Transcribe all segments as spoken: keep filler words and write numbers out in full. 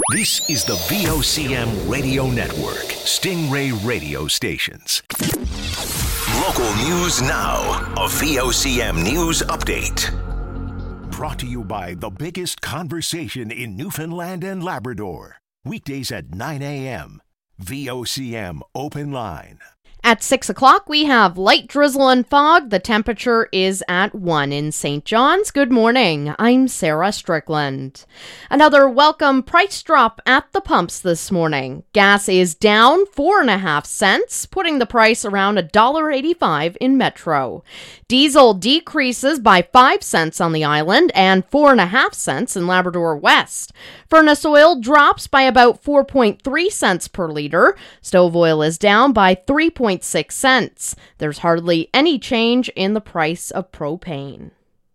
This is the V O C M Radio Network, Stingray Radio Stations. Local news now, a V O C M News Update. Brought to you by the biggest conversation in Newfoundland and Labrador. Weekdays at nine a.m. V O C M Open Line. At six o'clock, we have light drizzle and fog. The temperature is at one in Saint John's. Good morning. I'm Sarah Strickland. Another welcome price drop at the pumps this morning. Gas is down four and a half cents, putting the price around one dollar eighty-five in Metro. Diesel decreases by five cents on the island and four and a half cents in Labrador West. Furnace oil drops by about four point three cents per liter. Stove oil is down by three point six cents. There's hardly any change in the price of propane.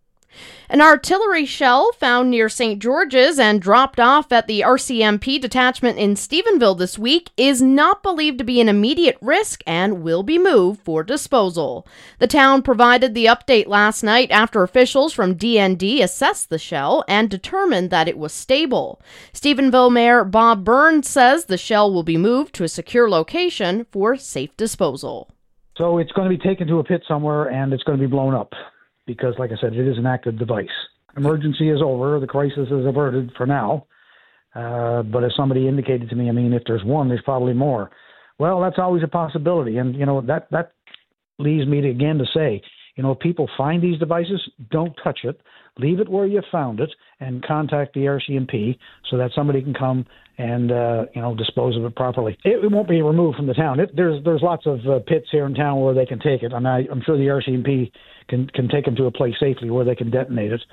An artillery shell found near Saint George's and dropped off at the R C M P detachment in Stephenville this week is not believed to be an immediate risk and will be moved for disposal. The town provided the update last night after officials from D N D assessed the shell and determined that it was stable. Stephenville Mayor Bob Burns says the shell will be moved to a secure location for safe disposal. So it's going to be taken to a pit somewhere and it's going to be blown up. Because, like I said, it is an active device. Emergency is over. The crisis is averted for now. Uh, but as somebody indicated to me, I mean, if there's one, there's probably more. Well, that's always a possibility. And, you know, that, that leads me to, again, to say, you know, if people find these devices, don't touch it. Leave it where you found it and contact the R C M P so that somebody can come and, uh, you know, dispose of it properly. It, it won't be removed from the town. It, there's there's lots of uh, pits here in town where they can take it. And I, I'm sure the R C M P can, can take them to a place safely where they can detonate it.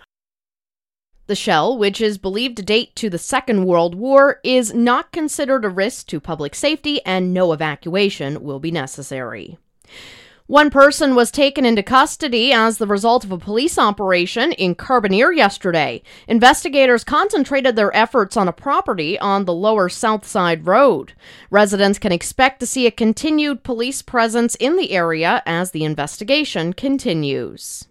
The shell, which is believed to date to the Second World War, is not considered a risk to public safety and no evacuation will be necessary. One person was taken into custody as the result of a police operation in Carbonear yesterday. Investigators concentrated their efforts on a property on the lower South Side Road. Residents can expect to see a continued police presence in the area as the investigation continues.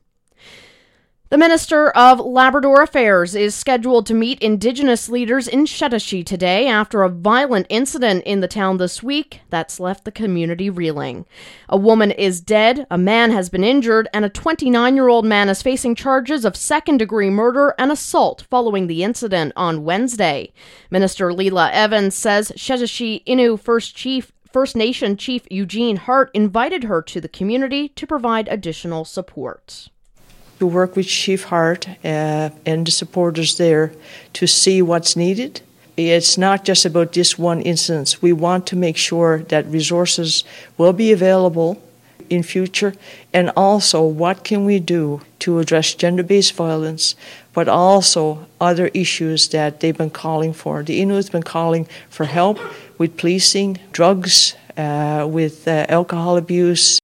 The Minister of Labrador Affairs is scheduled to meet Indigenous leaders in Shetashee today after a violent incident in the town this week that's left the community reeling. A woman is dead, a man has been injured, and a twenty-nine-year-old man is facing charges of second-degree murder and assault following the incident on Wednesday. Minister Leela Evans says Shetashee Innu First Chief First Nation Chief Eugene Hart invited her to the community to provide additional support. To work with Chief Hart uh, and the supporters there to see what's needed. It's not just about this one instance. We want to make sure that resources will be available in future, and also what can we do to address gender-based violence, but also other issues that they've been calling for. The Inuit's been calling for help with policing, drugs, uh, with uh, alcohol abuse.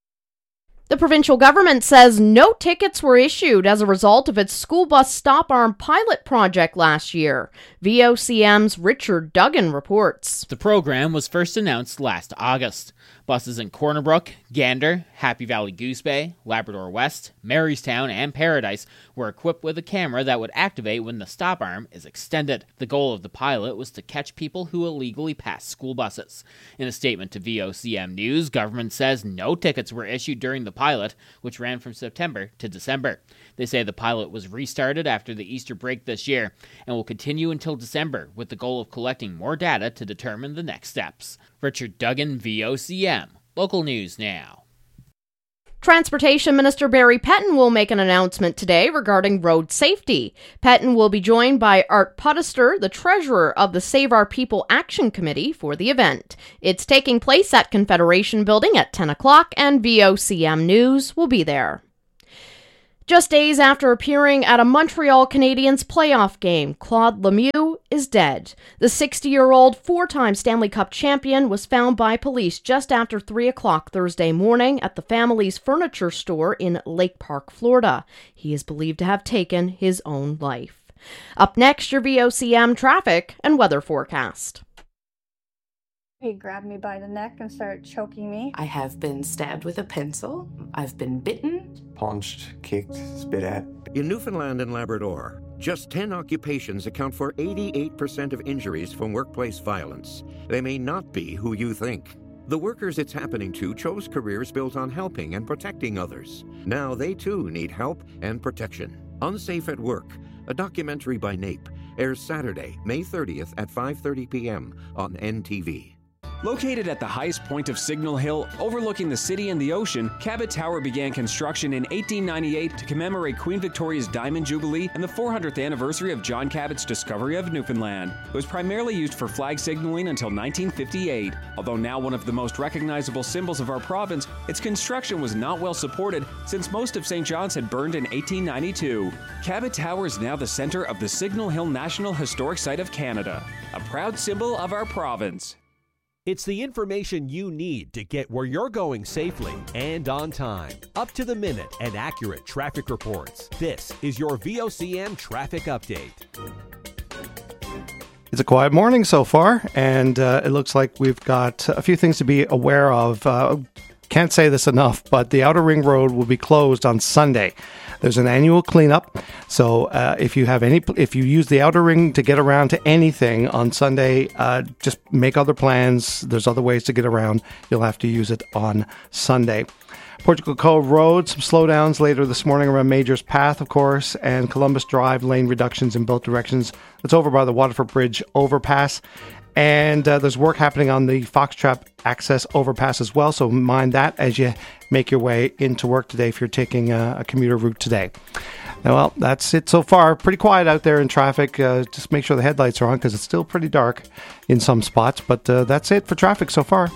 The provincial government says no tickets were issued as a result of its school bus stop arm pilot project last year. V O C M's Richard Duggan reports. The program was first announced last August. Buses in Corner Brook, Gander, Happy Valley Goose Bay, Labrador West, Marystown, and Paradise were equipped with a camera that would activate when the stop arm is extended. The goal of the pilot was to catch people who illegally pass school buses. In a statement to V O C M News, government says no tickets were issued during the pilot, which ran from September to December. They say the pilot was restarted after the Easter break this year and will continue until December with the goal of collecting more data to determine the next steps. Richard Duggan, V O C M. Local news now. Transportation Minister Barry Petton will make an announcement today regarding road safety. Petton will be joined by Art Puddester, the treasurer of the Save Our People Action Committee, for the event. It's taking place at Confederation Building at ten o'clock, and V O C M News will be there. Just days after appearing at a Montreal Canadiens playoff game, Claude Lemieux is dead. The sixty-year-old four-time Stanley Cup champion was found by police just after three o'clock Thursday morning at the family's furniture store in Lake Park, Florida. He is believed to have taken his own life. Up next, your V O C M traffic and weather forecast. He grabbed me by the neck and started choking me. I have been stabbed with a pencil. I've been bitten. Punched, kicked, spit at. In Newfoundland and Labrador, Just ten occupations account for eighty-eight percent of injuries from workplace violence. They may not be who you think. The workers it's happening to chose careers built on helping and protecting others. Now they too need help and protection. Unsafe at Work, a documentary by NAPE, airs Saturday, May thirtieth at five thirty p.m. on N T V. Located at the highest point of Signal Hill, overlooking the city and the ocean, Cabot Tower began construction in eighteen ninety-eight to commemorate Queen Victoria's Diamond Jubilee and the four hundredth anniversary of John Cabot's discovery of Newfoundland. It was primarily used for flag signaling until nineteen fifty-eight. Although now one of the most recognizable symbols of our province, its construction was not well supported since most of Saint John's had burned in eighteen ninety-two. Cabot Tower is now the center of the Signal Hill National Historic Site of Canada, a proud symbol of our province. It's the information you need to get where you're going safely and on time. Up to the minute and accurate traffic reports. This is your V O C M Traffic Update. It's a quiet morning so far, and uh, it looks like we've got a few things to be aware of. Uh, can't say this enough, but the Outer Ring Road will be closed on Sunday. There's an annual cleanup, so uh, if you have any, if you use the Outer Ring to get around to anything on Sunday, uh, just make other plans. There's other ways to get around. You'll have to use it on Sunday. Portugal Cove Road, some slowdowns later this morning around Majors Path, of course, and Columbus Drive, lane reductions in both directions. It's over by the Waterford Bridge overpass. And uh, there's work happening on the Foxtrap Access overpass as well, so mind that as you make your way into work today if you're taking a, a commuter route today. Now, well, that's it so far. Pretty quiet out there in traffic. Uh, just make sure the headlights are on because it's still pretty dark in some spots. But uh, that's it for traffic so far.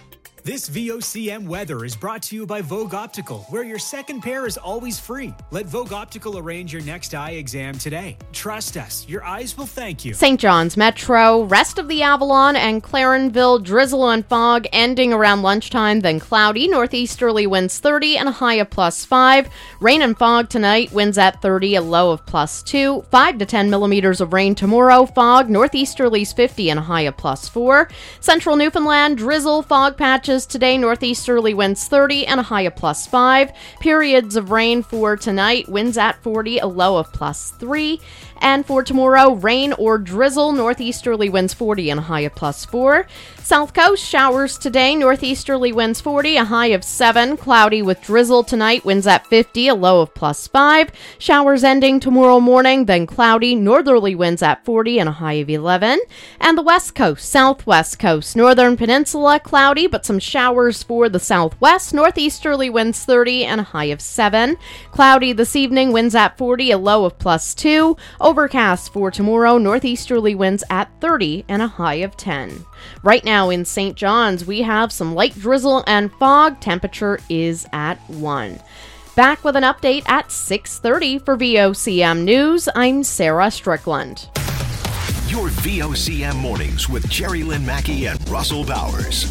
This V O C M weather is brought to you by Vogue Optical, where your second pair is always free. Let Vogue Optical arrange your next eye exam today. Trust us, your eyes will thank you. Saint John's Metro, rest of the Avalon and Clarenville, drizzle and fog ending around lunchtime, then cloudy, northeasterly winds thirty and a high of plus five. Rain and fog tonight, winds at thirty, a low of plus two. five to ten millimeters of rain tomorrow, fog, northeasterlies fifty and a high of plus four. Central Newfoundland, drizzle, fog patches today, northeasterly winds thirty and a high of plus five. Periods of rain for tonight, winds at forty, a low of plus three. And for tomorrow, rain or drizzle, northeasterly winds forty and a high of plus four. South Coast, showers today, northeasterly winds forty, a high of seven. Cloudy with drizzle tonight, winds at fifty, a low of plus five. Showers ending tomorrow morning, then cloudy, northerly winds at forty and a high of eleven. And the West Coast, Southwest Coast, Northern Peninsula, cloudy, but some showers for the southwest, northeasterly winds thirty and a high of seven. Cloudy this evening, winds at forty, a low of plus two. Overcast for tomorrow, northeasterly winds at thirty and a high of ten. Right now in Saint John's, we have some light drizzle and fog. Temperature is at one. Back with an update at six thirty for V O C M News. I'm Sarah Strickland. Your V O C M mornings with Jerry Lynn Mackey and Russell Bowers.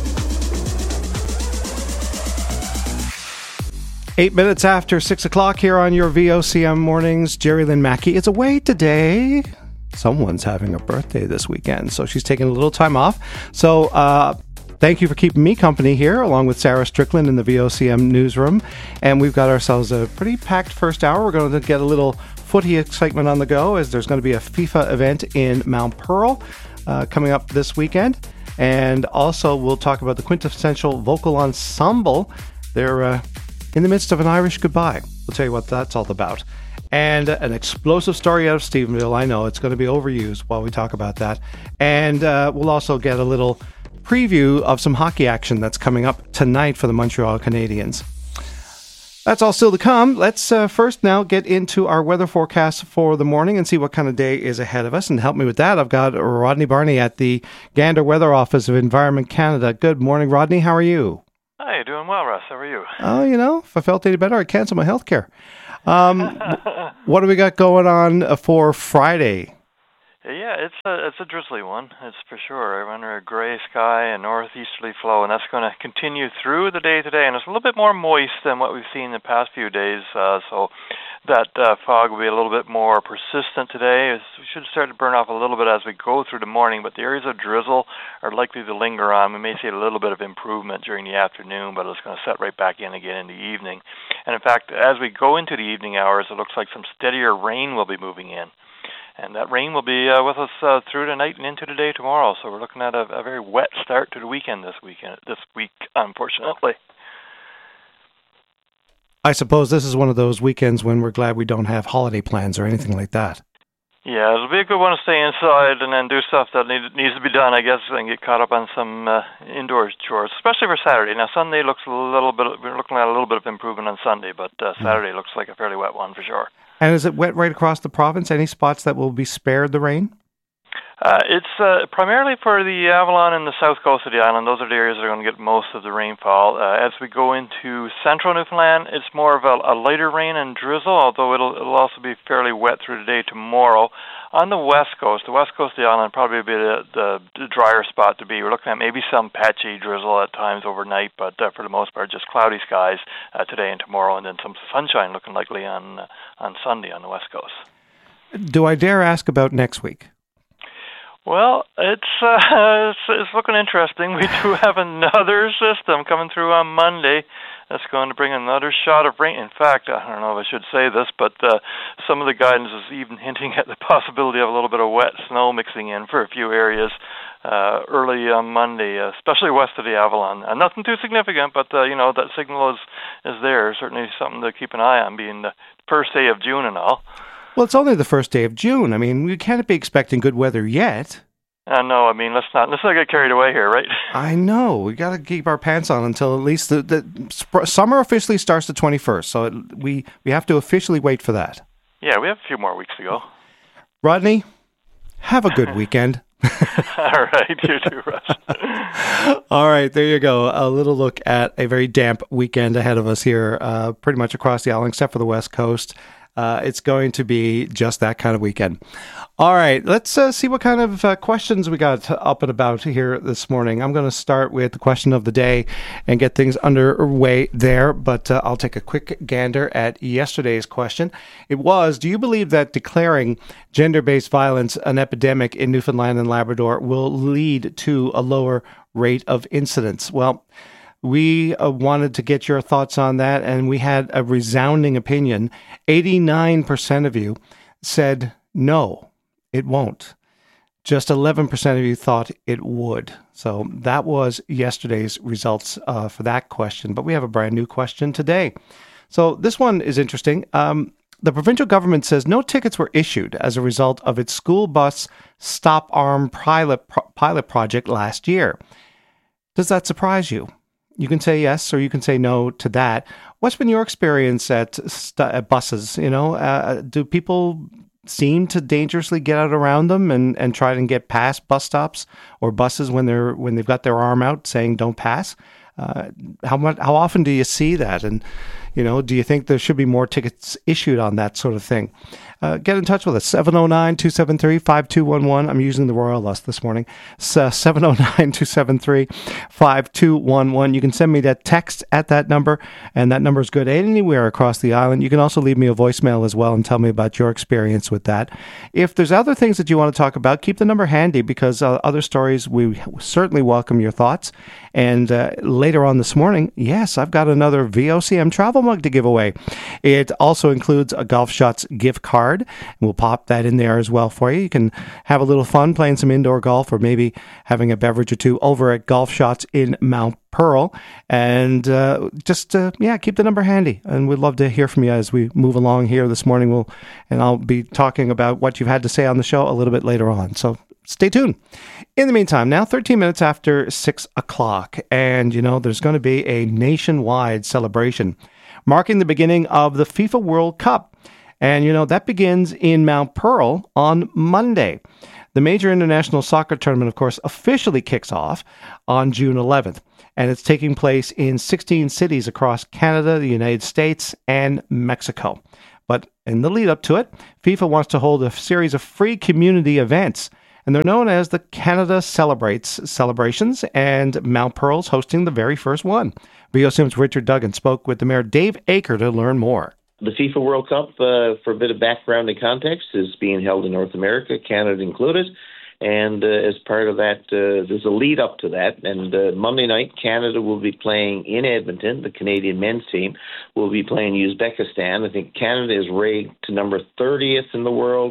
Eight minutes after six o'clock here on your V O C M mornings. Jerry Lynn Mackey is away today. Someone's having a birthday this weekend, so she's taking a little time off. So uh, thank you for keeping me company here, along with Sarah Strickland in the V O C M newsroom. And we've got ourselves a pretty packed first hour. We're going to get a little footy excitement on the go, as there's going to be a FIFA event in Mount Pearl uh, coming up this weekend. And also we'll talk about the Quintessential Vocal Ensemble. They're uh, in the midst of an Irish goodbye. We'll tell you what that's all about. And uh, an explosive story out of Stephenville. I know it's going to be overused while we talk about that. And uh, we'll also get a little preview of some hockey action that's coming up tonight for the Montreal Canadiens. That's all still to come. Let's uh, first now get into our weather forecast for the morning and see what kind of day is ahead of us. And help me with that, I've got Rodney Barney at the Gander Weather Office of Environment Canada. Good morning, Rodney. How are you? Hi, doing well, Russ. How are you? Oh, you know, if I felt any better, I'd cancel my health care. Um, what do we got going on for Friday? Yeah, it's a it's a drizzly one, it's for sure. We're under a gray sky and northeasterly flow, and that's going to continue through the day today. And it's a little bit more moist than what we've seen the past few days, uh, so that uh, fog will be a little bit more persistent today. It's, we should start to burn off a little bit as we go through the morning, but the areas of drizzle are likely to linger on. We may see a little bit of improvement during the afternoon, but it's going to set right back in again in the evening. And in fact, as we go into the evening hours, it looks like some steadier rain will be moving in. And that rain will be uh, with us uh, through tonight and into the day tomorrow. So we're looking at a, a very wet start to the weekend this weekend. This week, unfortunately. I suppose this is one of those weekends when we're glad we don't have holiday plans or anything like that. Yeah, it'll be a good one to stay inside and then do stuff that need, needs to be done, I guess, and get caught up on some uh, indoor chores, especially for Saturday. Now, Sunday looks a little bit, we're looking at a little bit of improvement on Sunday, but uh, Saturday mm. looks like a fairly wet one for sure. And is it wet right across the province? Any spots that will be spared the rain? Uh, it's uh, primarily for the Avalon and the south coast of the island. Those are the areas that are going to get most of the rainfall. Uh, as we go into central Newfoundland, it's more of a, a lighter rain and drizzle, although it'll, it'll also be fairly wet through the day tomorrow. On the west coast, the west coast of the island probably be the, the, the drier spot to be. We're looking at maybe some patchy drizzle at times overnight, but uh, for the most part, just cloudy skies uh, today and tomorrow, and then some sunshine looking likely on uh, on Sunday on the west coast. Do I dare ask about next week? Well, it's, uh, it's it's looking interesting. We do have another system coming through on Monday that's going to bring another shot of rain. In fact, I don't know if I should say this, but uh, some of the guidance is even hinting at the possibility of a little bit of wet snow mixing in for a few areas uh, early on Monday, especially west of the Avalon. Uh, nothing too significant, but uh, you know that signal is is there. Certainly something to keep an eye on, being the first day of June and all. Well, it's only the first day of June. I mean, we can't be expecting good weather yet. Uh, no, I mean, let's not let's not get carried away here, right? I know. We got to keep our pants on until at least the, the sp- summer officially starts the twenty-first. So it, we, we have to officially wait for that. Yeah, we have a few more weeks to go. Rodney, have a good weekend. All right, you too, Russ. All right, there you go. A little look at a very damp weekend ahead of us here, uh, pretty much across the island, except for the west coast. Uh, it's going to be just that kind of weekend. All right, let's uh, see what kind of uh, questions we got up and about here this morning. I'm going to start with the question of the day and get things underway there, but uh, I'll take a quick gander at yesterday's question. It was, do you believe that declaring gender-based violence an epidemic in Newfoundland and Labrador will lead to a lower rate of incidents? Well, we uh, wanted to get your thoughts on that, and we had a resounding opinion. eighty-nine percent of you said no, it won't. Just eleven percent of you thought it would. So that was yesterday's results uh, for that question. But we have a brand new question today. So this one is interesting. Um, the provincial government says no tickets were issued as a result of its school bus stop arm pilot, pro- pilot project last year. Does that surprise you? You can say yes or you can say no to that. What's been your experience at, st- at buses? You know, uh, do people seem to dangerously get out around them and, and try and get past bus stops or buses when they're when they've got their arm out saying don't pass? Uh, how much? How often do you see that? And you know, do you think there should be more tickets issued on that sort of thing? Uh, get in touch with us, seven oh nine, two seven three, five two one one. I'm using the Royal Lust this morning. So seven oh nine, two seven three, five two one one. You can send me that text at that number, and that number is good anywhere across the island. You can also leave me a voicemail as well and tell me about your experience with that. If there's other things that you want to talk about, keep the number handy because uh, other stories, we certainly welcome your thoughts. And uh, later on this morning, yes, I've got another V O C M travel mug to give away. It also includes a Golf Shots gift card. And we'll pop that in there as well for you. You can have a little fun playing some indoor golf or maybe having a beverage or two over at Golf Shots in Mount Pearl. And uh, just, uh, yeah, keep the number handy. And we'd love to hear from you as we move along here this morning. We'll, and I'll be talking about what you've had to say on the show a little bit later on. So stay tuned. In the meantime, now thirteen minutes after six o'clock. And, you know, there's going to be a nationwide celebration marking the beginning of the FIFA World Cup. And, you know, that begins in Mount Pearl on Monday. The major international soccer tournament, of course, officially kicks off on June eleventh. And it's taking place in sixteen cities across Canada, the United States, and Mexico. But in the lead up to it, FIFA wants to hold a series of free community events. And they're known as the Canada Celebrates celebrations. And Mount Pearl's hosting the very first one. V O C M's Richard Duggan spoke with the mayor, Dave Aker, to learn more. The FIFA World Cup, uh, for a bit of background and context, is being held in North America, Canada included. And uh, as part of that, uh, there's a lead up to that. And uh, Monday night, Canada will be playing in Edmonton. The Canadian men's team will be playing Uzbekistan. I think Canada is ranked to number thirtieth in the world.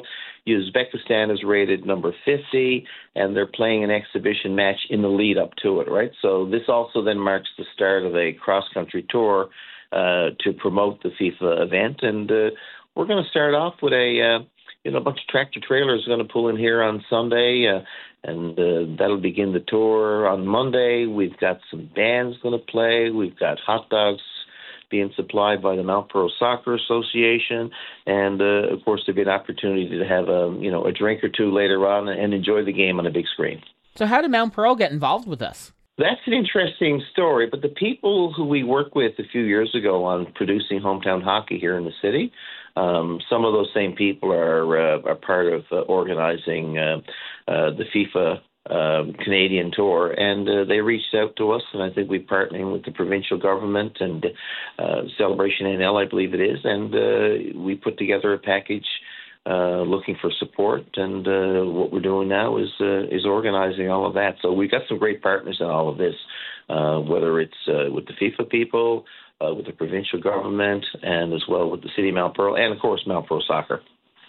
Uzbekistan is rated number fifty, and they're playing an exhibition match in the lead up to it, right? So this also then marks the start of a cross-country tour uh, to promote the FIFA event, and uh, we're going to start off with a, uh, you know, a bunch of tractor trailers going to pull in here on Sunday, uh, and uh, that'll begin the tour on Monday. We've got some bands going to play. We've got hot dogs being supplied by the Mount Pearl Soccer Association, and uh, of course there'll be an opportunity to have a you know a drink or two later on and enjoy the game on a big screen. So how did Mount Pearl get involved with us? That's an interesting story, but the people who we worked with a few years ago on producing hometown hockey here in the city, um, some of those same people are uh, are part of uh, organizing uh, uh, the FIFA Um, Canadian tour, and uh, they reached out to us, and I think we're partnering with the provincial government and uh, Celebration N L, I believe it is, and uh, we put together a package uh, looking for support, and uh, what we're doing now is uh, is organizing all of that. So we've got some great partners in all of this, uh, whether it's uh, with the FIFA people, uh, with the provincial government, and as well with the City of Mount Pearl, and of course Mount Pearl Soccer.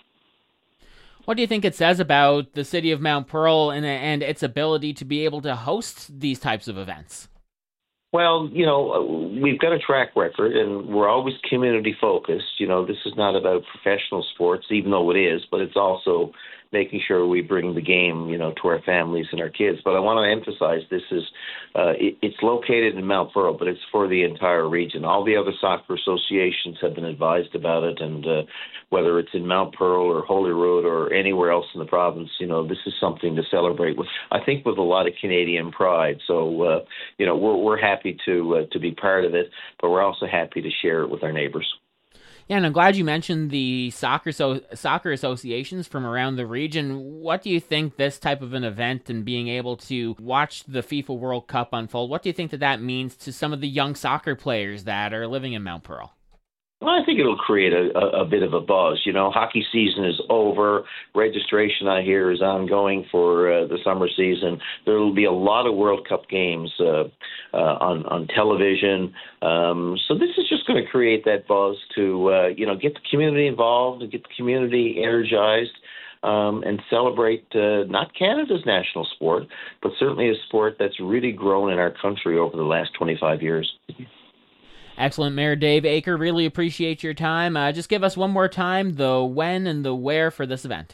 What do you think it says about the city of Mount Pearl and, and its ability to be able to host these types of events? Well, you know, we've got a track record, and we're always community focused. You know, this is not about professional sports, even though it is, but it's also making sure we bring the game, you know, to our families and our kids. But I want to emphasize this is, uh, it, it's located in Mount Pearl, but it's for the entire region. All the other soccer associations have been advised about it, and uh, whether it's in Mount Pearl or Holyrood or anywhere else in the province, you know, this is something to celebrate with, I think, with a lot of Canadian pride. So, uh, you know, we're we're happy to uh, to be part of it, but we're also happy to share it with our neighbors. Yeah, and I'm glad you mentioned the soccer so soccer associations from around the region. What do you think this type of an event and being able to watch the FIFA World Cup unfold, what do you think that that means to some of the young soccer players that are living in Mount Pearl? Well, I think it'll create a, a, a bit of a buzz. You know, hockey season is over. Registration, I hear, is ongoing for uh, the summer season. There will be a lot of World Cup games uh, uh, on, on television. Um, so this is just going to create that buzz to, uh, you know, get the community involved and get the community energized. Um, and celebrate uh, not Canada's national sport, but certainly a sport that's really grown in our country over the last twenty-five years. Excellent, Mayor Dave Aker. Really appreciate your time. Uh, just give us one more time the when and the where for this event.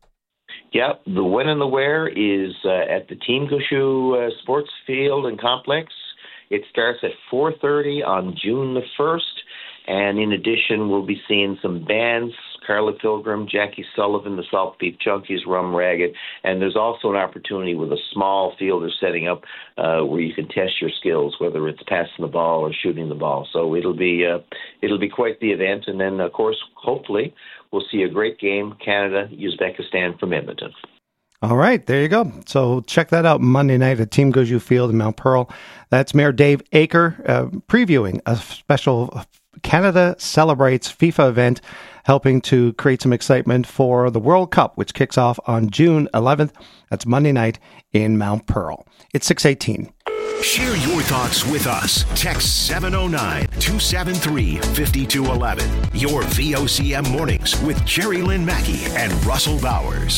Yep, the when and the where is uh, at the Team Gushue uh, Sports Field and Complex. It starts at four thirty on June the first, and in addition, we'll be seeing some bands, Carla Pilgrim, Jackie Sullivan, the Salt Beef Junkies, Rum Ragged, and there's also an opportunity with a small field they're setting up uh, where you can test your skills, whether it's passing the ball or shooting the ball. So it'll be uh, it'll be quite the event, and then of course, hopefully, we'll see a great game, Canada, Uzbekistan from Edmonton. All right, there you go. So check that out Monday night at Team Gushue Field in Mount Pearl. That's Mayor Dave Aker uh, previewing a special Canada Celebrates FIFA event, helping to create some excitement for the World Cup, which kicks off on June eleventh. That's Monday night in Mount Pearl. It's six eighteen. Share your thoughts with us. Text seven oh nine, two seven three, five two one one. Your V O C M Mornings with Jerry Lynn Mackey and Russell Bowers.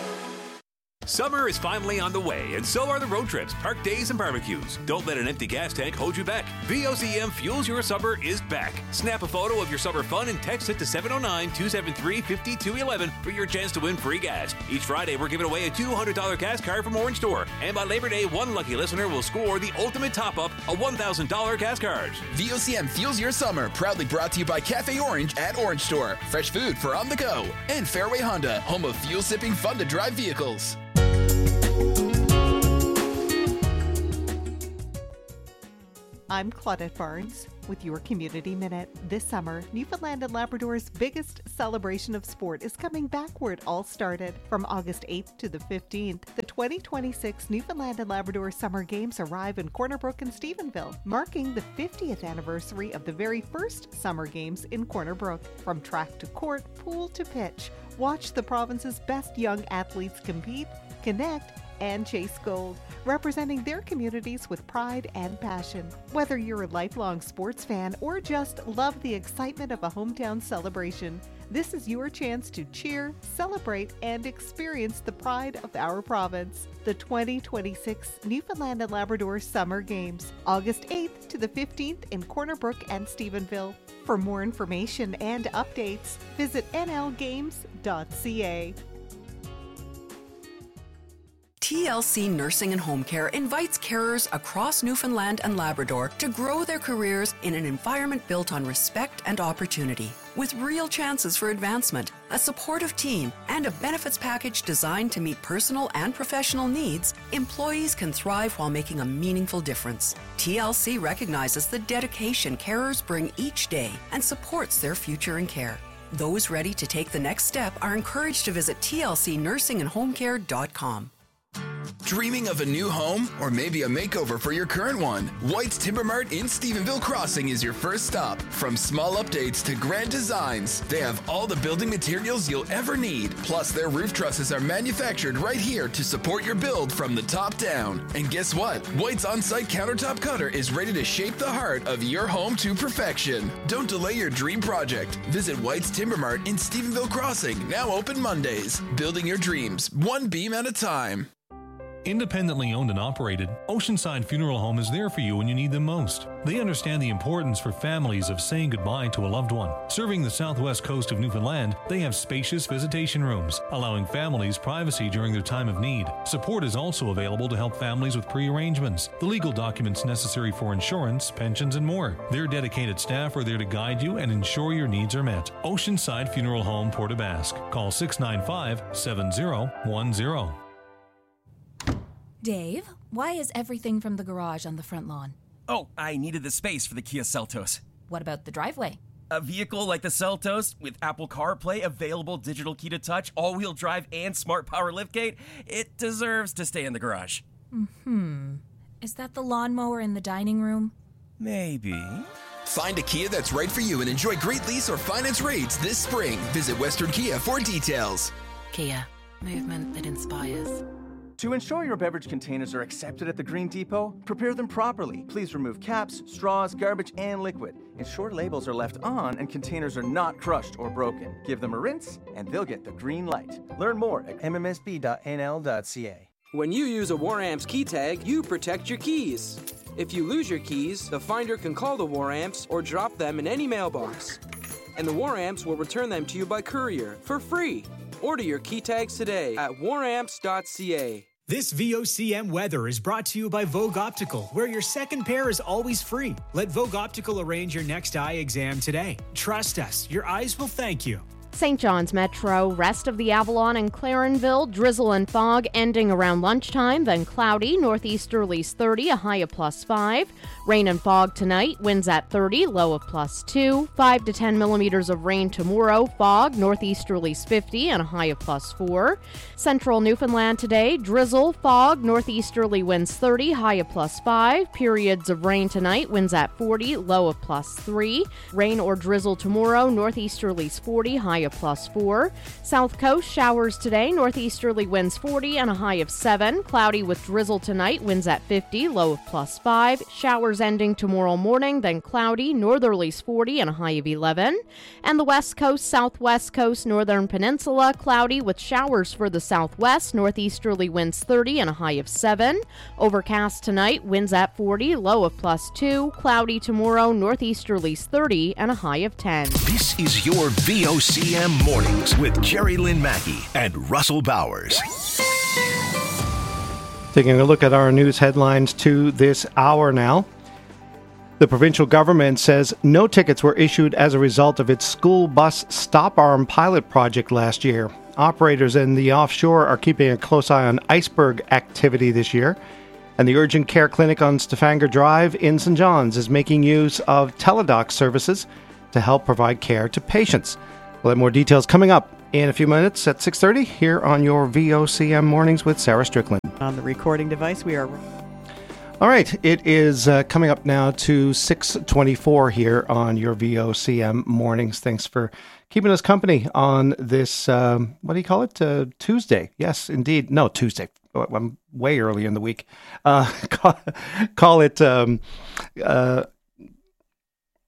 Summer is finally on the way, and so are the road trips, park days, and barbecues. Don't let an empty gas tank hold you back. V O C M Fuels Your Summer is back. Snap a photo of your summer fun and text it to seven oh nine, two seven three, five two one one for your chance to win free gas. Each Friday, we're giving away a two hundred dollars gas card from Orange Store. And by Labor Day, one lucky listener will score the ultimate top-up, a one thousand dollars gas card. V O C M Fuels Your Summer, proudly brought to you by Cafe Orange at Orange Store. Fresh food for on the go. And Fairway Honda, home of fuel-sipping, fun-to-drive vehicles. I'm Claudette Barnes with your Community Minute. This summer, Newfoundland and Labrador's biggest celebration of sport is coming back where it all started. From August eighth to the fifteenth, the twenty twenty-six Newfoundland and Labrador Summer Games arrive in Corner Brook and Stephenville, marking the fiftieth anniversary of the very first Summer Games in Corner Brook. From track to court, pool to pitch, watch the province's best young athletes compete, connect, and chase gold, representing their communities with pride and passion. Whether you're a lifelong sports fan or just love the excitement of a hometown celebration, This is your chance to cheer, celebrate, and experience the pride of our province. The twenty twenty-six Newfoundland and Labrador Summer Games, August eighth to the fifteenth in Corner Brook and Stephenville. For more information and updates, visit n l games dot c a. T L C Nursing and Home Care invites carers across Newfoundland and Labrador to grow their careers in an environment built on respect and opportunity. With real chances for advancement, a supportive team, and a benefits package designed to meet personal and professional needs, employees can thrive while making a meaningful difference. T L C recognizes the dedication carers bring each day and supports their future in care. Those ready to take the next step are encouraged to visit t l c nursing and home care dot com. Dreaming of a new home or maybe a makeover for your current one? White's Timber Mart in Stephenville Crossing is your first stop. From small updates to grand designs, they have all the building materials you'll ever need. Plus, their roof trusses are manufactured right here to support your build from the top down. And guess what? White's on-site countertop cutter is ready to shape the heart of your home to perfection. Don't delay your dream project. Visit White's Timber Mart in Stephenville Crossing, now open Mondays. Building your dreams, one beam at a time. Independently owned and operated, Oceanside Funeral Home is there for you when you need them most. They understand the importance for families of saying goodbye to a loved one. Serving the southwest coast of Newfoundland, they have spacious visitation rooms, allowing families privacy during their time of need. Support is also available to help families with pre-arrangements, the legal documents necessary for insurance, pensions, and more. Their dedicated staff are there to guide you and ensure your needs are met. Oceanside Funeral Home, Port aux Basques. Call six nine five, seven zero one zero. Dave, why is everything from the garage on the front lawn? Oh, I needed the space for the Kia Seltos. What about the driveway? A vehicle like the Seltos, with Apple CarPlay, available digital key to touch, all-wheel drive, and smart power liftgate, it deserves to stay in the garage. Hmm. Is that the lawnmower in the dining room? Maybe. Find a Kia that's right for you and enjoy great lease or finance rates this spring. Visit Western Kia for details. Kia, movement that inspires. To ensure your beverage containers are accepted at the Green Depot, prepare them properly. Please remove caps, straws, garbage, and liquid. Ensure labels are left on and containers are not crushed or broken. Give them a rinse, and they'll get the green light. Learn more at m m s b dot n l dot c a. When you use a Waramps key tag, you protect your keys. If you lose your keys, the finder can call the Waramps or drop them in any mailbox. And the Waramps will return them to you by courier for free. Order your key tags today at waramps dot c a. This V O C M weather is brought to you by Vogue Optical, where your second pair is always free. Let Vogue Optical arrange your next eye exam today. Trust us, your eyes will thank you. Saint John's Metro, rest of the Avalon and Clarenville, drizzle and fog ending around lunchtime, then cloudy, northeasterlies thirty, a high of plus five. Rain and fog tonight, winds at thirty, low of plus two. five to ten millimeters of rain tomorrow, fog, northeasterlies fifty, and a high of plus four. Central Newfoundland today, drizzle, fog, northeasterly winds thirty, high of plus five. Periods of rain tonight, winds at forty, low of plus three. Rain or drizzle tomorrow, northeasterlies forty, high of plus four. South Coast, showers today, northeasterly winds forty and a high of seven. Cloudy with drizzle tonight, winds at fifty, low of plus five. Showers ending tomorrow morning, then cloudy, northerlies forty and a high of eleven. And the West Coast, Southwest Coast, Northern Peninsula, cloudy with showers for the southwest, northeasterly winds thirty and a high of seven. Overcast tonight, winds at forty, low of plus two. Cloudy tomorrow, northeasterlies thirty and a high of ten. This is your V O C M Mornings with Jerry Lynn Mackey and Russell Bowers. Taking a look at our news headlines to this hour now. The provincial government says no tickets were issued as a result of its school bus stop arm pilot project last year. Operators in the offshore are keeping a close eye on iceberg activity this year. And the urgent care clinic on Stefanga Drive in Saint John's is making use of teledoc services to help provide care to patients. We'll have more details coming up in a few minutes at six thirty here on your V O C M Mornings with Sarah Strickland. On the recording device, we are... All right, it is uh, coming up now to six twenty-four here on your V O C M Mornings. Thanks for keeping us company on this, um, what do you call it, uh, Tuesday. Yes, indeed. No, Tuesday. I'm way early in the week. Uh, call, call it... Um, uh,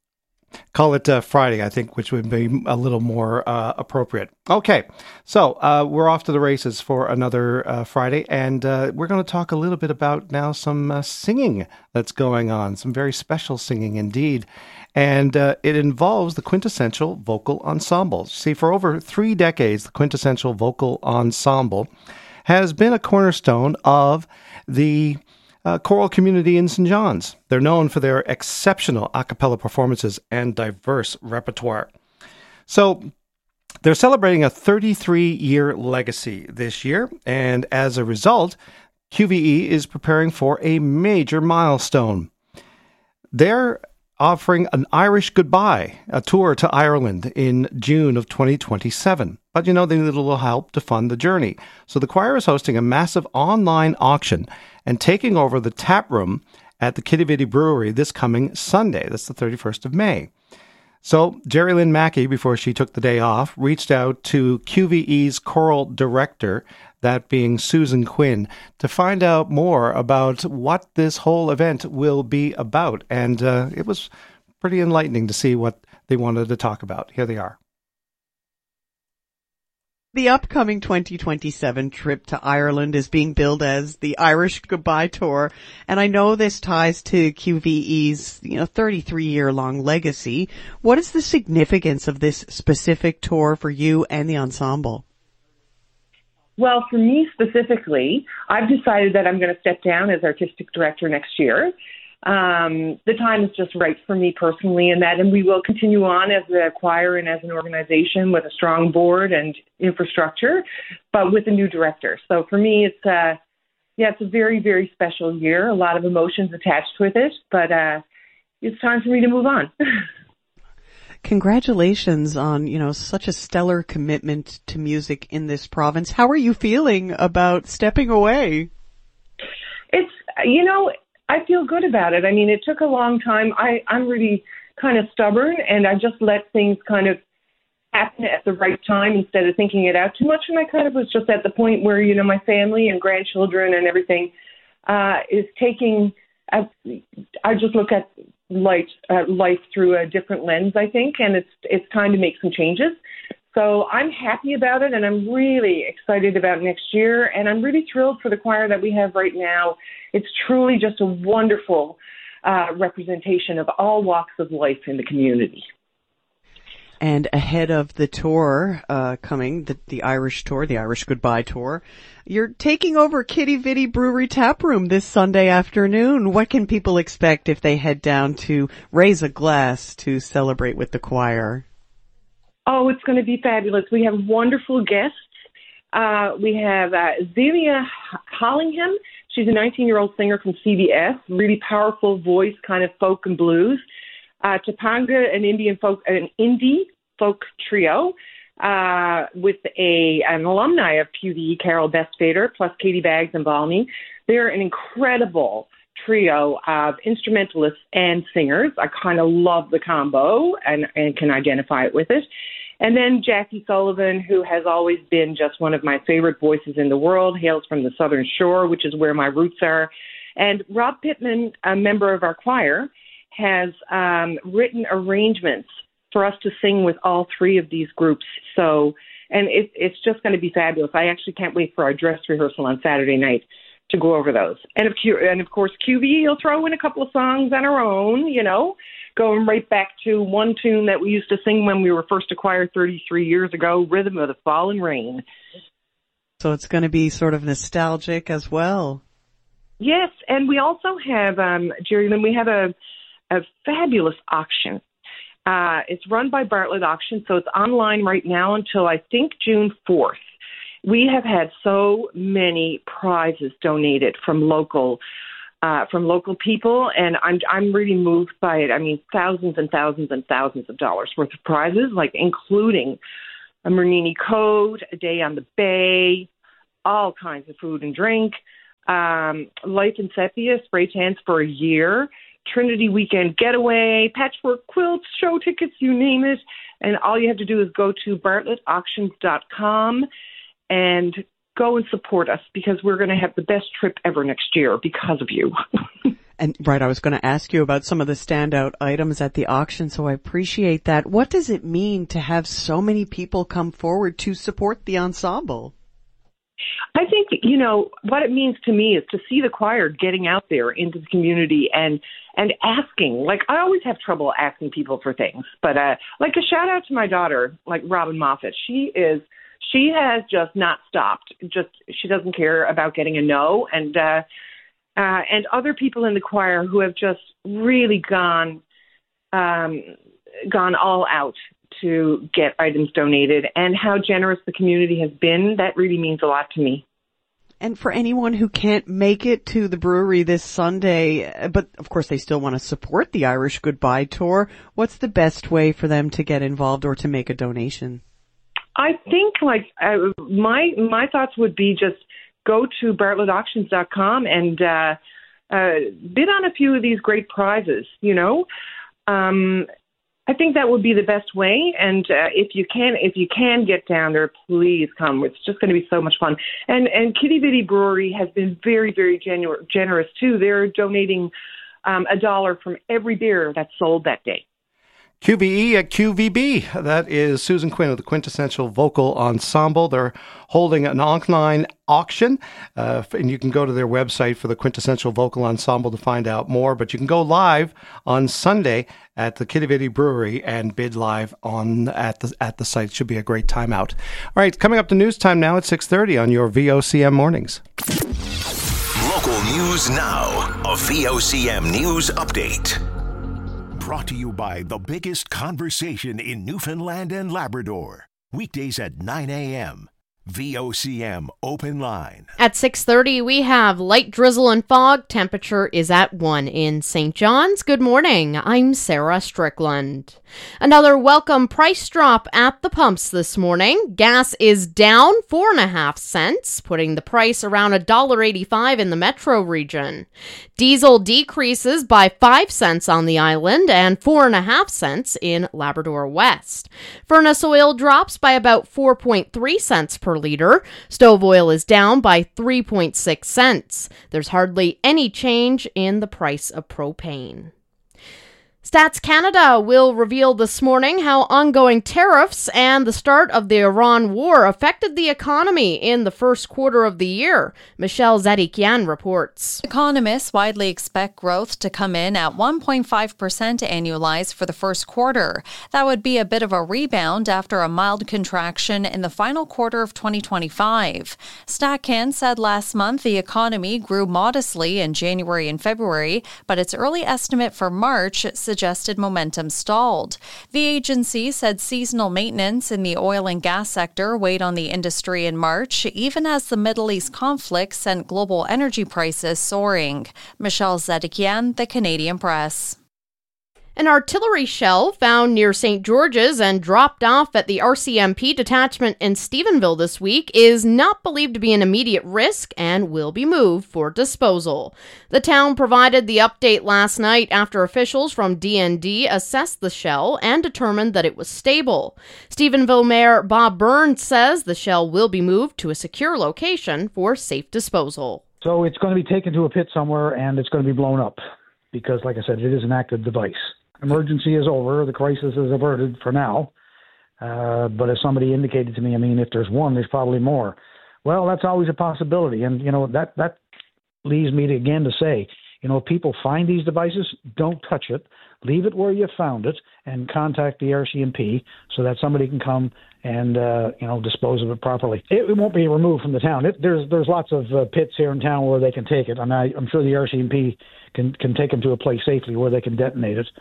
call it uh, Friday, I think, which would be a little more uh, appropriate. Okay, so uh, we're off to the races for another uh, Friday, and uh, we're going to talk a little bit about now some uh, singing that's going on, some very special singing indeed. And uh, it involves the Quintessential Vocal Ensemble. See, for over three decades, the Quintessential Vocal Ensemble has been a cornerstone of the Uh, choral community in Saint John's. They're known for their exceptional a cappella performances and diverse repertoire. So they're celebrating a thirty-three-year legacy this year, and as a result, Q V E is preparing for a major milestone. They're offering an Irish Goodbye, a tour to Ireland in June of twenty twenty-seven. But, you know, they need a little help to fund the journey. So the choir is hosting a massive online auction and taking over the tap room at the Kitty Vitty Brewery this coming Sunday. That's the thirty-first of May. So Jerry Lynn Mackey, before she took the day off, reached out to Q V E's choral director, that being Susan Quinn, to find out more about what this whole event will be about. And uh, it was pretty enlightening to see what they wanted to talk about. Here they are. The upcoming twenty twenty-seven trip to Ireland is being billed as the Irish Goodbye Tour, and I know this ties to Q V E's, you know, thirty-three-year long legacy. What is the significance of this specific tour for you and the ensemble? Well, for me specifically, I've decided that I'm going to step down as artistic director next year. Um, the time is just right for me personally in that, and we will continue on as a choir and as an organization with a strong board and infrastructure, but with a new director. So for me, it's uh, yeah, it's a very, very special year. A lot of emotions attached with it, but uh, it's time for me to move on. Congratulations on, you know, such a stellar commitment to music in this province. How are you feeling about stepping away? It's, you know, I feel good about it. I mean, it took a long time. I, I'm really kind of stubborn, and I just let things kind of happen at the right time instead of thinking it out too much. And I kind of was just at the point where, you know, my family and grandchildren and everything uh, is taking, I, I just look at life, uh, life through a different lens, I think, and it's it's time to make some changes. So I'm happy about it, and I'm really excited about next year, and I'm really thrilled for the choir that we have right now. It's truly just a wonderful uh, representation of all walks of life in the community. And ahead of the tour uh, coming, the, the Irish tour, the Irish Goodbye Tour, you're taking over Kitty Vitty Brewery Tap Room this Sunday afternoon. What can people expect if they head down to raise a glass to celebrate with the choir? Oh, it's going to be fabulous. We have wonderful guests. Uh, we have uh, Zelia Hollingham. She's a nineteen-year-old singer from C B S, really powerful voice, kind of folk and blues. Uh, Topanga, an Indian folk, an indie folk trio, uh, with a an alumni of Q V E, Carol Bestfader, plus Katie Baggs and Balmy. They're an incredible trio of instrumentalists and singers. I kind of love the combo and, and can identify it with it. And then Jackie Sullivan, who has always been just one of my favorite voices in the world, hails from the Southern Shore, which is where my roots are. And Rob Pittman, a member of our choir, has um, written arrangements for us to sing with all three of these groups. So, and it, it's just going to be fabulous. I actually can't wait for our dress rehearsal on Saturday night to go over those. And of, Q, and of course, Q V E will throw in a couple of songs on our own, you know, going right back to one tune that we used to sing when we were first acquired thirty-three years ago, Rhythm of the Falling Rain. So it's going to be sort of nostalgic as well. Yes, and we also have, um, Jerry Lynn, we have a, a fabulous auction. Uh, it's run by Bartlett Auction, so it's online right now until I think June fourth. We have had so many prizes donated from local uh, from local people, and I'm I'm really moved by it. I mean, thousands and thousands and thousands of dollars worth of prizes, like including a Mernini coat, a day on the bay, all kinds of food and drink, um, Life in Sepia, spray tans for a year, Trinity Weekend Getaway, patchwork quilts, show tickets, you name it. And all you have to do is go to bartlett auctions dot com and go and support us, because we're going to have the best trip ever next year because of you. And right, I was going to ask you about some of the standout items at the auction, so I appreciate that. What does it mean to have so many people come forward to support the ensemble? I think, you know, what it means to me is to see the choir getting out there into the community and and asking. Like, I always have trouble asking people for things, but uh, like a shout out to my daughter, like Robin Moffat. She is, she has just not stopped. Just, she doesn't care about getting a no. And, uh, uh, and other people in the choir who have just really gone, um, gone all out to get items donated, and how generous the community has been. That really means a lot to me. And for anyone who can't make it to the brewery this Sunday, but of course they still want to support the Irish Goodbye Tour, what's the best way for them to get involved or to make a donation? I think, like, uh, my my thoughts would be just go to bartlett auctions dot com and uh, uh, bid on a few of these great prizes, you know. Um I think that would be the best way, and uh, if you can, if you can get down there, please come. It's just going to be so much fun. And and Kitty Vitty Brewery has been very, very genu- generous too. They're donating um, a dollar from every beer that's sold that day. Q V E at Q V B. That is Susan Quinn of the Quintessential Vocal Ensemble. They're holding an online auction, uh, and you can go to their website for the Quintessential Vocal Ensemble to find out more. But you can go live on Sunday at the Kitty Vitty Brewery and bid live on at the at the site. Should be a great time out. All right, coming up to news time now at six thirty on your V O C M mornings. Local news now. A V O C M news update. Brought to you by the biggest conversation in Newfoundland and Labrador. Weekdays at nine a.m. V O C M Open Line. At six thirty, we have light drizzle and fog. Temperature is at one in Saint John's. Good morning. I'm Sarah Strickland. Another welcome price drop at the pumps this morning. Gas is down four and a half cents, putting the price around one dollar eighty-five in the metro region. Diesel decreases by five cents on the island and four and a half cents in Labrador West. Furnace oil drops by about four point three cents per liter. Stove oil is down by three point six cents. There's hardly any change in the price of propane. Stats Canada will reveal this morning how ongoing tariffs and the start of the Iran war affected the economy in the first quarter of the year. Michelle Zadikian reports. Economists widely expect growth to come in at one point five percent annualized for the first quarter. That would be a bit of a rebound after a mild contraction in the final quarter of twenty twenty-five. StatCan said last month the economy grew modestly in January and February, but its early estimate for March suggested momentum stalled. The agency said seasonal maintenance in the oil and gas sector weighed on the industry in March, even as the Middle East conflict sent global energy prices soaring. Michelle Zedikian, The Canadian Press. An artillery shell found near Saint George's and dropped off at the R C M P detachment in Stephenville this week is not believed to be an immediate risk and will be moved for disposal. The town provided the update last night after officials from D N D assessed the shell and determined that it was stable. Stephenville Mayor Bob Burns says the shell will be moved to a secure location for safe disposal. So it's going to be taken to a pit somewhere and it's going to be blown up because, like I said, it is an active device. Emergency is over. The crisis is averted for now. Uh, but as somebody indicated to me, I mean, if there's one, there's probably more. Well, that's always a possibility. And, you know, that, that leads me to, again to say, you know, if people find these devices, don't touch it. Leave it where you found it and contact the R C M P so that somebody can come and, uh, you know, dispose of it properly. It, it won't be removed from the town. It, there's there's lots of uh, pits here in town where they can take it. And I, I'm sure the R C M P can, can take them to a place safely where they can detonate it.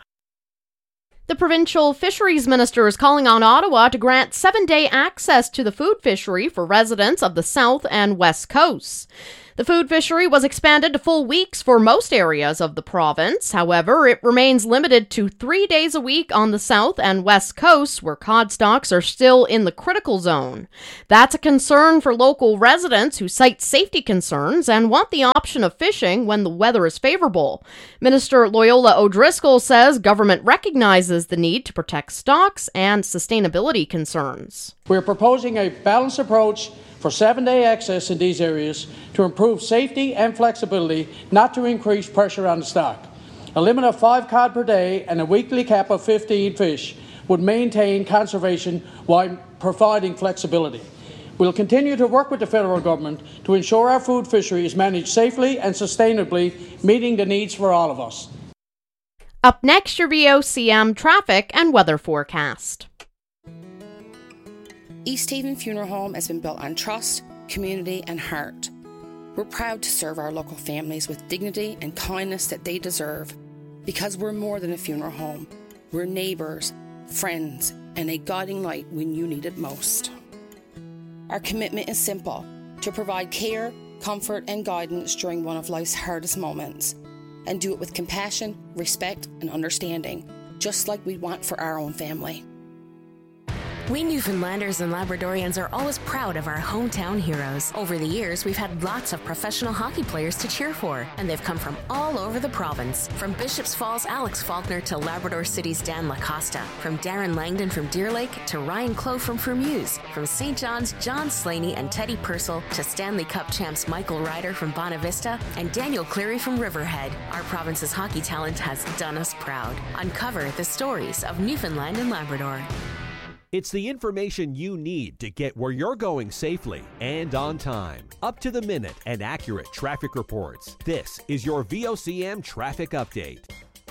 The provincial fisheries minister is calling on Ottawa to grant seven-day access to the food fishery for residents of the South and West Coasts. The food fishery was expanded to full weeks for most areas of the province. However, it remains limited to three days a week on the South and West Coasts, where cod stocks are still in the critical zone. That's a concern for local residents who cite safety concerns and want the option of fishing when the weather is favorable. Minister Loyola O'Driscoll says government recognizes the need to protect stocks and sustainability concerns. We're proposing a balanced approach for seven-day access in these areas to improve safety and flexibility, not to increase pressure on the stock. A limit of five cod per day and a weekly cap of fifteen fish would maintain conservation while providing flexibility. We'll continue to work with the federal government to ensure our food fishery is managed safely and sustainably, meeting the needs for all of us. Up next, your V O C M traffic and weather forecast. East Haven Funeral Home has been built on trust, community, and heart. We're proud to serve our local families with dignity and kindness that they deserve, because we're more than a funeral home. We're neighbours, friends, and a guiding light when you need it most. Our commitment is simple: to provide care, comfort, and guidance during one of life's hardest moments, and do it with compassion, respect, and understanding, just like we want for our own family. We Newfoundlanders and Labradorians are always proud of our hometown heroes. Over the years, we've had lots of professional hockey players to cheer for, and they've come from all over the province. From Bishops Falls' Alex Faulkner to Labrador City's Dan Lacosta. From Darren Langdon from Deer Lake to Ryan Clough from Fermuse. From Saint John's, John Slaney and Teddy Purcell to Stanley Cup champs Michael Ryder from Bonavista and Daniel Cleary from Riverhead. Our province's hockey talent has done us proud. Uncover the stories of Newfoundland and Labrador. It's the information you need to get where you're going safely and on time. Up to the minute and accurate traffic reports. This is your V O C M traffic update.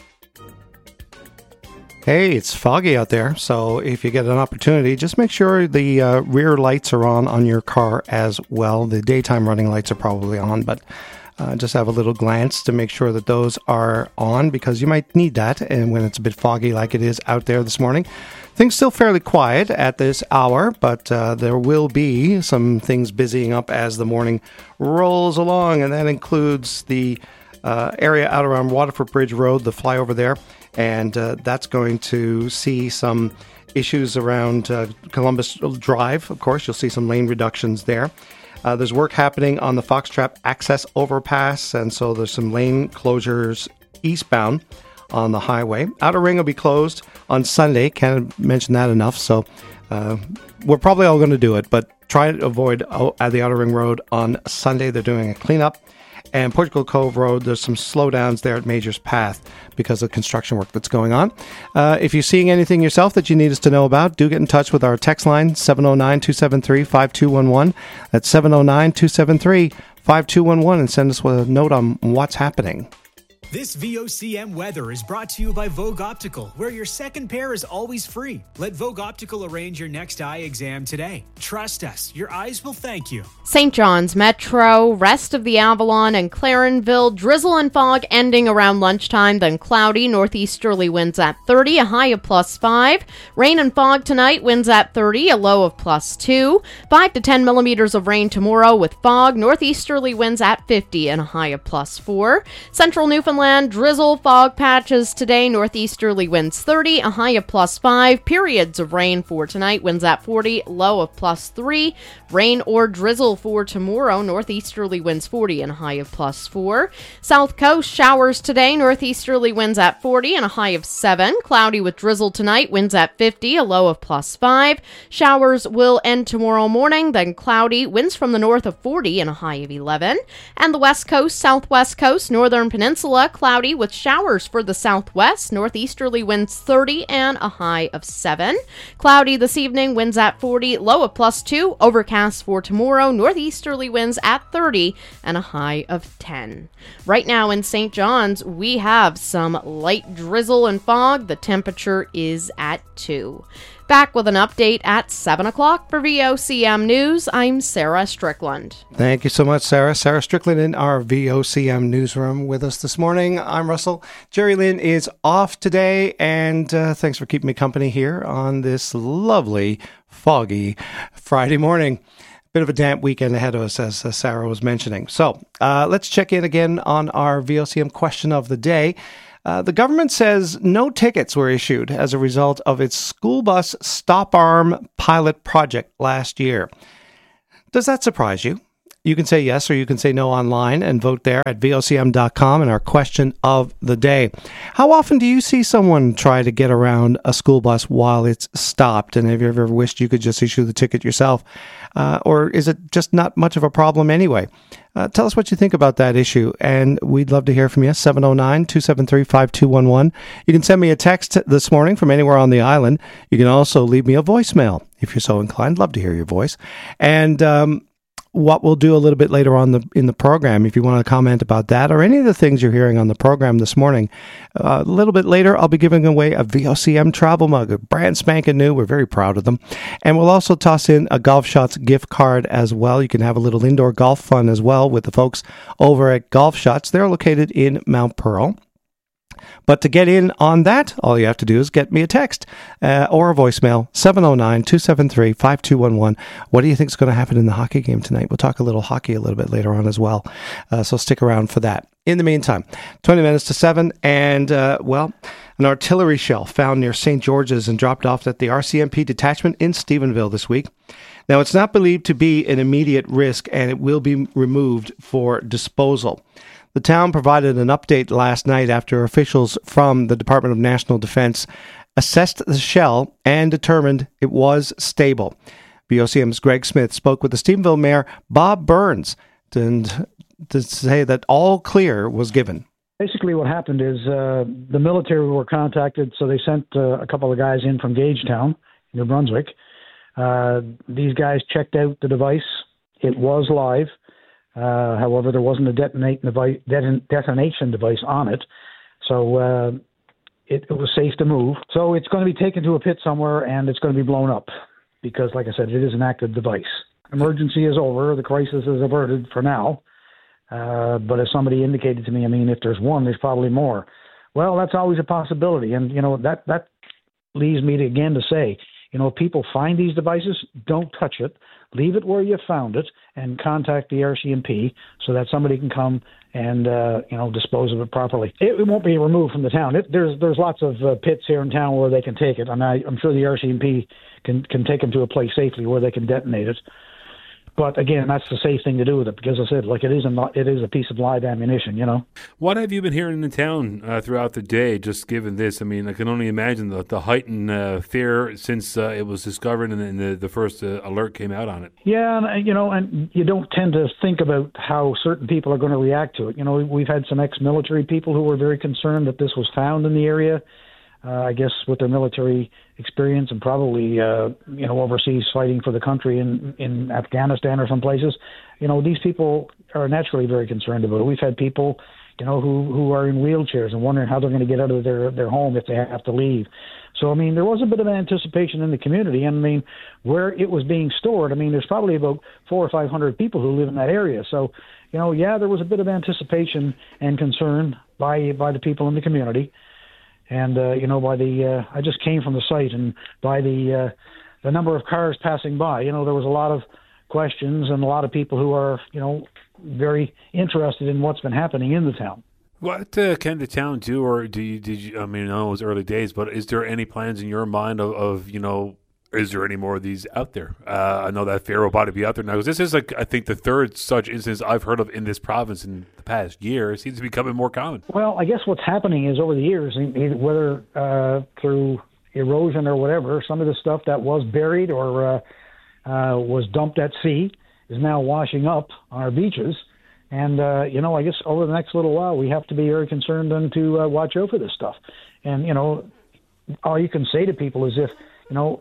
Hey, it's foggy out there, so if you get an opportunity, just make sure the uh, rear lights are on on your car as well. The daytime running lights are probably on, but uh, just have a little glance to make sure that those are on, because you might need that, and when it's a bit foggy like it is out there this morning. Things still fairly quiet at this hour, but uh, there will be some things busying up as the morning rolls along, and that includes the uh, area out around Waterford Bridge Road, the flyover there, and uh, that's going to see some issues around uh, Columbus Drive. Of course, you'll see some lane reductions there. Uh, there's work happening on the Foxtrap Access Overpass, and so there's some lane closures eastbound on the highway. Outer Ring will be closed on Sunday. Can't mention that enough. So uh, we're probably all going to do it, but try to avoid oh, at the Outer Ring Road on Sunday. They're doing a cleanup. And Portugal Cove Road, there's some slowdowns there at Major's Path because of construction work that's going on. Uh, if you're seeing anything yourself that you need us to know about, do get in touch with our text line, seven oh nine, two seven three, five two one one. That's seven oh nine, two seven three, five two one one, and send us a note on what's happening. This V O C M weather is brought to you by Vogue Optical, where your second pair is always free. Let Vogue Optical arrange your next eye exam today. Trust us, your eyes will thank you. Saint John's Metro, rest of the Avalon and Clarenville, drizzle and fog ending around lunchtime, then cloudy, northeasterly winds at thirty, a high of plus five. Rain and fog tonight, winds at thirty, a low of plus two. five to ten millimeters of rain tomorrow with fog, northeasterly winds at fifty and a high of plus four. Central Newfoundland drizzle, fog patches today, northeasterly winds thirty, a high of plus five. Periods of rain for tonight, winds at forty, low of plus three. Rain or drizzle for tomorrow, northeasterly winds forty and a high of plus four. South Coast showers today, northeasterly winds at forty and a high of seven. Cloudy with drizzle tonight, winds at fifty, a low of plus five. Showers will end tomorrow morning, then cloudy, winds from the north of forty and a high of eleven. And the West Coast, Southwest Coast, Northern Peninsula, cloudy with showers for the southwest, northeasterly winds thirty and a high of seven. Cloudy this evening, winds at forty, low of plus two. Overcast for tomorrow, northeasterly winds at thirty and a high of ten. Right now in Saint John's, we have some light drizzle and fog. The temperature is at two. Back with an update at seven o'clock for V O C M News. I'm Sarah Strickland. Thank you so much, Sarah. Sarah Strickland in our V O C M newsroom with us this morning. I'm Russell. Jerry Lynn is off today, and uh, thanks for keeping me company here on this lovely, foggy Friday morning. Bit of a damp weekend ahead of us, as uh, Sarah was mentioning. So uh, let's check in again on our V O C M question of the day. Uh, the government says no tickets were issued as a result of its school bus stop arm pilot project last year. Does that surprise you? You can say yes or you can say no online and vote there at V O C M dot com in our question of the day. How often do you see someone try to get around a school bus while it's stopped? And have you ever wished you could just issue the ticket yourself? Uh, or is it just not much of a problem anyway? Uh, tell us what you think about that issue, and we'd love to hear from you. seven oh nine, two seven three, five two one one. You can send me a text this morning from anywhere on the island. You can also leave me a voicemail if you're so inclined. Love to hear your voice. And um, what we'll do a little bit later on the in the program, if you want to comment about that or any of the things you're hearing on the program this morning, uh, a little bit later I'll be giving away a V O C M travel mug, a brand spanking new. We're very proud of them. And we'll also toss in a Golf Shots gift card as well. You can have a little indoor golf fun as well with the folks over at Golf Shots. They're located in Mount Pearl. But to get in on that, all you have to do is get me a text uh, or a voicemail, seven oh nine, two seven three, five two one one. What do you think is going to happen in the hockey game tonight? We'll talk a little hockey a little bit later on as well. Uh, so stick around for that. In the meantime, twenty minutes to seven, and, uh, well, an artillery shell found near Saint George's and dropped off at the R C M P detachment in Stephenville this week. Now, it's not believed to be an immediate risk, and it will be removed for disposal. The town provided an update last night after officials from the Department of National Defense assessed the shell and determined it was stable. V O C M's Greg Smith spoke with the Stephenville Mayor, Bob Burns, to, to say that all clear was given. Basically what happened is uh, the military were contacted, so they sent uh, a couple of guys in from Gagetown, New Brunswick. Uh, these guys checked out the device. It was live. Uh, however, there wasn't a detonate device, deton- detonation device on it, so uh, it, it was safe to move. So it's going to be taken to a pit somewhere, and it's going to be blown up because, like I said, it is an active device. Emergency is over. The crisis is averted for now. Uh, but as somebody indicated to me, I mean, if there's one, there's probably more. Well, that's always a possibility, and you know that that leads me to again to say, you know, if people find these devices, don't touch it. Leave it where you found it and contact the R C M P so that somebody can come and, uh, you know, dispose of it properly. It, it won't be removed from the town. It, there's there's lots of uh, pits here in town where they can take it. And I, I'm sure the R C M P can, can take them to a place safely where they can detonate it. But again, that's the safe thing to do with it because I said, like, it is a, it is a piece of live ammunition, you know. What have you been hearing in town uh, throughout the day, just given this? I mean, I can only imagine the, the heightened uh, fear since uh, it was discovered and, and the, the first uh, alert came out on it. Yeah, and, you know, and you don't tend to think about how certain people are going to react to it. You know, we've had some ex-military people who were very concerned that this was found in the area. Uh, I guess with their military experience and probably, uh, you know, overseas fighting for the country in, in Afghanistan or some places, you know, these people are naturally very concerned about it. We've had people, you know, who, who are in wheelchairs and wondering how they're going to get out of their, their home if they have to leave. So, I mean, there was a bit of anticipation in the community. And, I mean, where it was being stored, I mean, there's probably about four or five hundred people who live in that area. So, you know, yeah, there was a bit of anticipation and concern by by the people in the community. And, uh, you know, by the, uh, I just came from the site, and by the uh, the number of cars passing by, you know, there was a lot of questions and a lot of people who are, you know, very interested in what's been happening in the town. What uh, can the town do, or do you, did you, I mean, I know it was early days, but is there any plans in your mind of, of you know, is there any more of these out there? Uh, I know that fear will probably be out there now, because this is, like, I think, the third such instance I've heard of in this province in the past year. It seems to be becoming more common. Well, I guess what's happening is over the years, whether uh, through erosion or whatever, some of the stuff that was buried or uh, uh, was dumped at sea is now washing up on our beaches. And, uh, you know, I guess over the next little while, we have to be very concerned and to uh, watch out for this stuff. And, you know, all you can say to people is if, you know,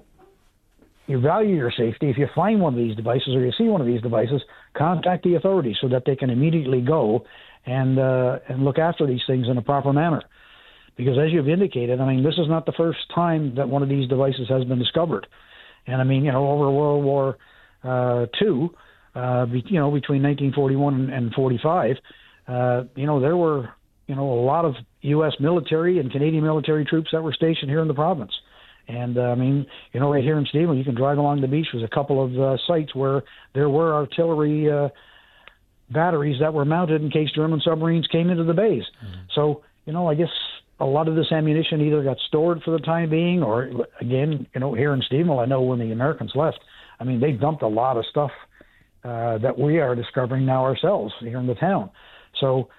you value your safety, if you find one of these devices or you see one of these devices, contact the authorities so that they can immediately go and uh, and look after these things in a proper manner. Because as you've indicated, I mean, this is not the first time that one of these devices has been discovered. And I mean, you know, over World War uh, Two, uh, be, you know, between nineteen forty-one and forty-five, uh, you know, there were, you know, a lot of U S military and Canadian military troops that were stationed here in the province. And, uh, I mean, you know, right here in Stephenville, you can drive along the beach. There's a couple of uh, sites where there were artillery uh, batteries that were mounted in case German submarines came into the bays. Mm-hmm. So, you know, I guess a lot of this ammunition either got stored for the time being or, again, you know, here in Stephenville, I know when the Americans left, I mean, they dumped a lot of stuff uh, that we are discovering now ourselves here in the town. So